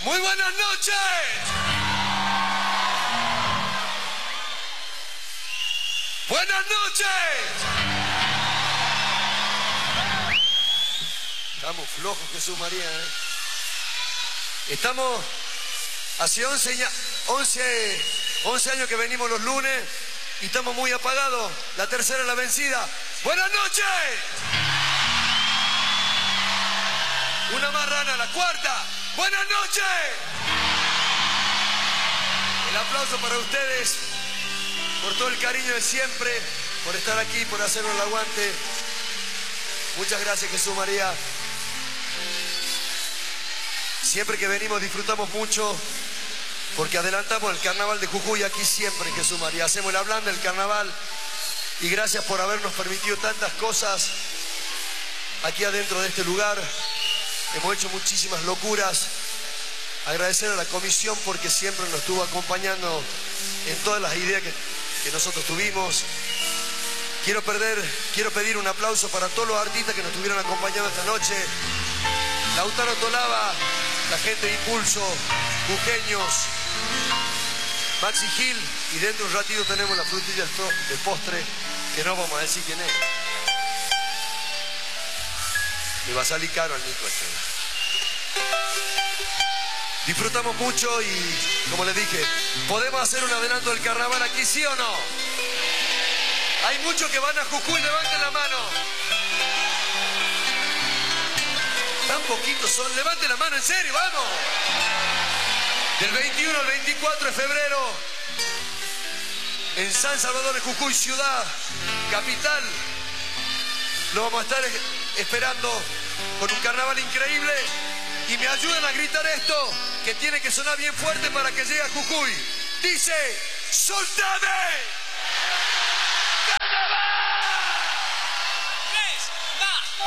Muy buenas noches. Buenas noches. Estamos flojos, Jesús María, ¿eh? Estamos hace 11 años que venimos los lunes y estamos muy apagados. La tercera es la vencida. Buenas noches. Una más rana, la cuarta. Buenas noches. El aplauso para ustedes por todo el cariño de siempre, por estar aquí, por hacernos el aguante. Muchas gracias, Jesús María. Siempre que venimos disfrutamos mucho porque adelantamos el carnaval de Jujuy aquí siempre, Jesús María. Hacemos la blanda del carnaval y gracias por habernos permitido tantas cosas aquí adentro de este lugar. Hemos hecho muchísimas locuras. Agradecer a la comisión porque siempre nos estuvo acompañando en todas las ideas que nosotros tuvimos. Quiero pedir un aplauso para todos los artistas que nos estuvieron acompañando esta noche. Lautaro Tolava, la gente de Impulso, Jujeños, Maxi Gil, y dentro de un ratito tenemos la frutilla de postre, que no vamos a decir quién es. Me va a salir caro al Nico este. Disfrutamos mucho y, como les dije, ¿podemos hacer un adelanto del carnaval aquí, sí o no? Hay muchos que van a Jujuy, levanten la mano. Tan poquitos son, levanten la mano, en serio, vamos. Del 21 al 24 de febrero, en San Salvador de Jujuy, ciudad, capital, lo vamos a estar esperando con un carnaval increíble. Y me ayudan a gritar esto, que tiene que sonar bien fuerte para que llegue a Jujuy. Dice, ¡soltame!